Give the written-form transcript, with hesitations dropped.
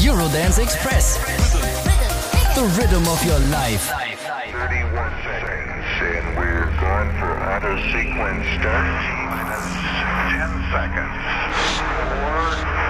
Eurodance Express. The rhythm of your life. 31 seconds, and we're going for auto sequence start. Minus 10 seconds. 4,